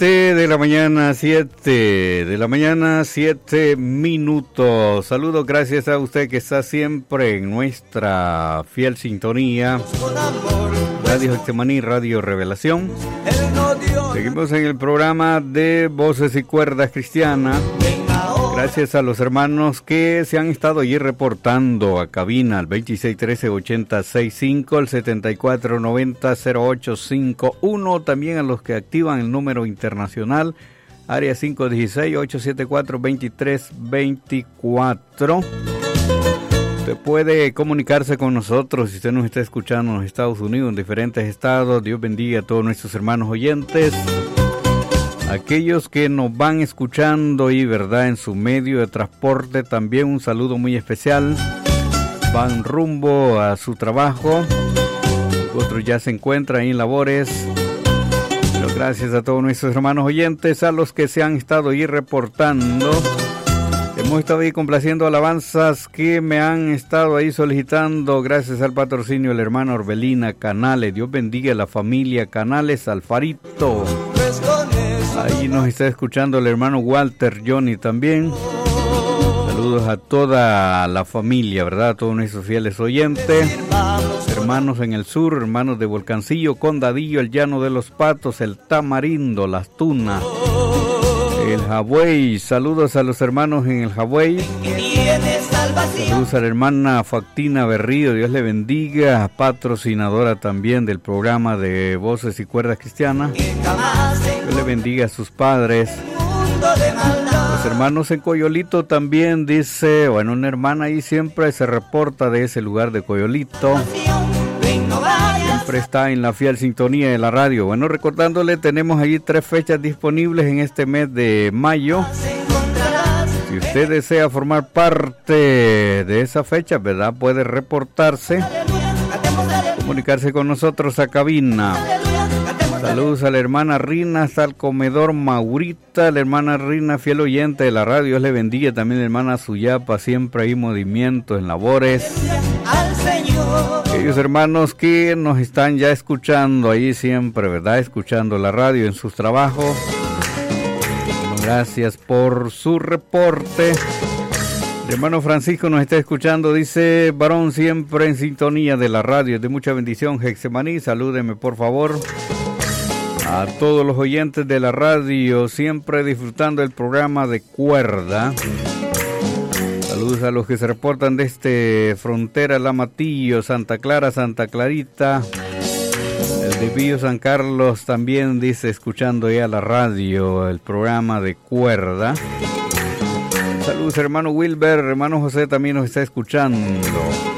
de la mañana, 7 minutos. Saludos, gracias a usted que está siempre en nuestra fiel sintonía. Radio Getsemaní, Radio Revelación. Seguimos en el programa de Voces y Cuerdas Cristianas. Gracias a los hermanos que se han estado allí reportando a cabina al 2613-8065, al 7490-0851, también a los que activan el número internacional, área 516-874-2324. Usted puede comunicarse con nosotros si usted nos está escuchando en los Estados Unidos, en diferentes estados. Dios bendiga a todos nuestros hermanos oyentes. Aquellos que nos van escuchando y verdad en su medio de transporte, también un saludo muy especial. Van rumbo a su trabajo, otros ya se encuentran en labores. Pero gracias a todos nuestros hermanos oyentes, a los que se han estado ahí reportando. Hemos estado ahí complaciendo alabanzas que me han estado ahí solicitando, gracias al patrocinio del hermano Orbelina Canales. Dios bendiga a la familia Canales Alfarito. Ahí nos está escuchando el hermano Walter Johnny también. Saludos a toda la familia, ¿verdad? A todos nuestros fieles oyentes. Hermanos en el sur, hermanos de Volcancillo, Condadillo, el Llano de los Patos, el Tamarindo, Las Tunas, el Hawái. Saludos a los hermanos en el Hawái. Saludos a la hermana Factina Berrío, Dios le bendiga, patrocinadora también del programa de Voces y Cuerdas Cristianas. Dios le bendiga a sus padres. Los hermanos en Coyolito también, dice, bueno, una hermana ahí siempre se reporta de ese lugar de Coyolito. Siempre está en la fiel sintonía de la radio. Bueno, recordándole, tenemos allí 3 fechas disponibles en este mes de mayo. Si usted desea formar parte de esa fecha, ¿verdad? Puede reportarse, comunicarse con nosotros a cabina. Saludos a la hermana Rina, hasta el comedor Maurita, la hermana Rina, fiel oyente de la radio, Dios le bendiga. También la hermana Suyapa, siempre hay movimiento en labores. Aquellos hermanos que nos están ya escuchando ahí siempre, ¿verdad? Escuchando la radio en sus trabajos. Gracias por su reporte. El hermano Francisco nos está escuchando, dice, varón siempre en sintonía de la radio, de mucha bendición, Getsemaní, salúdeme por favor. A todos los oyentes de la radio, siempre disfrutando el programa de Cuerda. Saludos a los que se reportan desde Frontera, Lamatillo, Santa Clara, Santa Clarita. El de Villo San Carlos también dice, escuchando ya la radio, el programa de Cuerda. Saludos hermano Wilber, hermano José también nos está escuchando.